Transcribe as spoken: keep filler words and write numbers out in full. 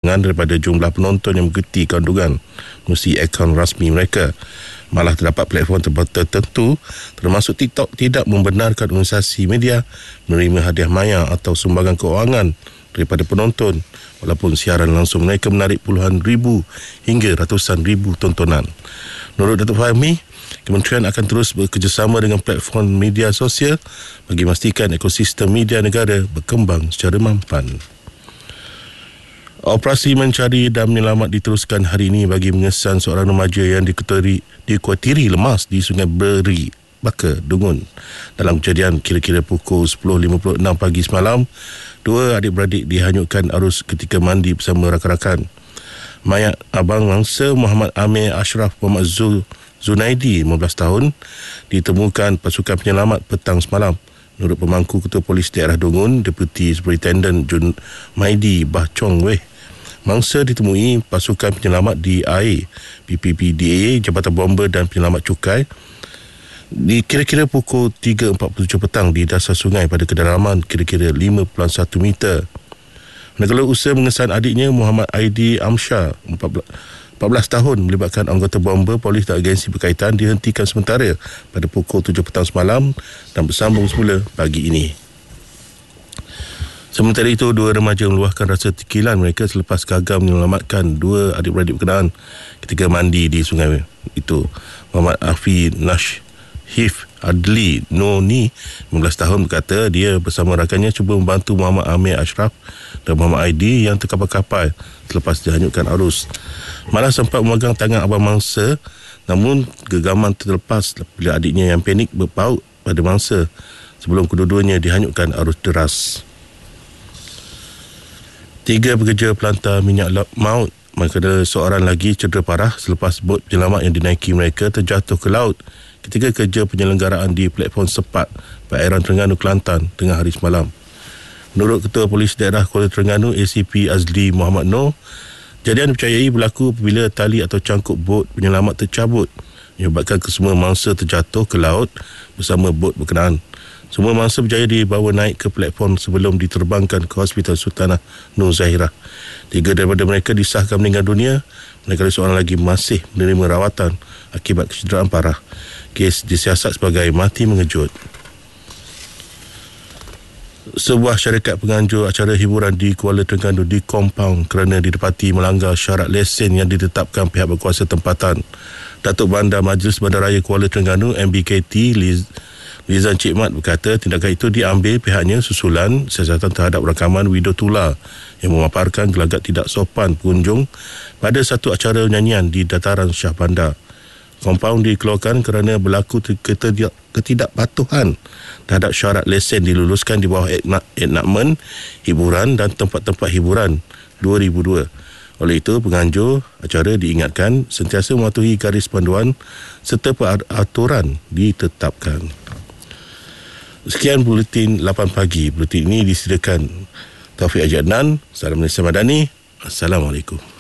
kepulangan daripada jumlah penonton yang mengikuti kandungan melalui akaun rasmi mereka. Malah terdapat platform tertentu termasuk TikTok tidak membenarkan organisasi media menerima hadiah maya atau sumbangan keuangan daripada penonton, walaupun siaran langsung mereka menarik puluhan ribu hingga ratusan ribu tontonan. Menurut Datuk Fahmi, Kementerian akan terus bekerjasama dengan platform media sosial bagi memastikan ekosistem media negara berkembang secara mampan. Operasi mencari dan menyelamat diteruskan hari ini bagi mengesan seorang remaja yang dikutiri, dikuatiri lemas di Sungai Beri, Baka, Dungun. Dalam kejadian kira-kira pukul sepuluh lima puluh enam pagi semalam, dua adik-beradik dihanyutkan arus ketika mandi bersama rakan-rakan. Mayat abang mangsa Muhammad Amir Ashraf Muhammad Zul Zunaidi, lima belas tahun, ditemukan pasukan penyelamat petang semalam. Menurut pemangku Ketua Polis Daerah Dungun, Deputi Superintendent Jun Maidi Bah Chong Weh, mangsa ditemui pasukan penyelamat di air B P P D A, Jabatan Bomber dan Penyelamat Cukai di kira-kira pukul tiga empat puluh tujuh petang di dasar sungai pada kedalaman kira-kira lima puluh satu meter. Manakala usaha mengesan adiknya Muhammad Aidi Amsyar, empat belas tahun, melibatkan anggota bomber, polis dan agensi berkaitan dihentikan sementara pada pukul tujuh petang semalam dan bersambung semula pagi ini. Sementara itu, dua remaja meluahkan rasa tekilan mereka selepas gagal menyelamatkan dua adik-beradik berkenaan ketika mandi di sungai itu. Muhammad Afi Nash Hif Adli Noni, lima belas tahun, berkata dia bersama rakannya cuba membantu Muhammad Amir Ashraf dan Muhammad Aidi yang terkapar-kapar selepas dihanyutkan arus. Malah sempat memegang tangan abang mangsa, namun gegaman terlepas bila adiknya yang panik berpaut pada mangsa sebelum kedua-duanya dihanyutkan arus deras. Tiga pekerja pelantar minyak maut manakala seorang lagi cedera parah selepas bot penyelamat yang dinaiki mereka terjatuh ke laut ketika kerja penyelenggaraan di platform Sepat, perairan Terengganu, Kelantan tengah hari semalam. Menurut Ketua Polis Daerah Kuala Terengganu A C P Azli Muhammad Noor, kejadian dipercayai berlaku apabila tali atau cangkuk bot penyelamat tercabut menyebabkan kesemua mangsa terjatuh ke laut bersama bot berkenaan. Semua mangsa berjaya dibawa naik ke platform sebelum diterbangkan ke Hospital Sultanah Nur Zahirah. Tiga daripada mereka disahkan meninggal dunia, manakala seorang lagi masih menerima rawatan akibat kecederaan parah. Kes disiasat sebagai mati mengejut. Sebuah syarikat penganjur acara hiburan di Kuala Terengganu di kompaun kerana didapati melanggar syarat lesen yang ditetapkan pihak berkuasa tempatan. Datuk Bandar Majlis Bandaraya Kuala Terengganu M B K T Liz Lizan Cik Mat berkata tindakan itu diambil pihaknya susulan siasatan terhadap rakaman video tular yang memaparkan gelagat tidak sopan pengunjung pada satu acara nyanyian di dataran Shah Bandar. Kompaun dikeluarkan kerana berlaku ketidakpatuhan terhadap syarat lesen diluluskan di bawah enakmen hiburan dan tempat-tempat hiburan dua ribu dua. Oleh itu, penganjur acara diingatkan sentiasa mematuhi garis panduan serta peraturan ditetapkan. Sekian Buletin lapan pagi. Buletin ini disediakan Taufik Haji Adnan. Salam Malaysia Madani. Assalamualaikum.